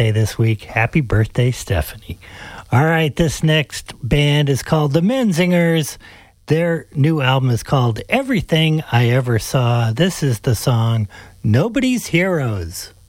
birthday this week. Happy birthday, Stephanie. All right, this next band is called the Menzingers. Their new album is called Everything I Ever Saw. This is the song Nobody's Heroes.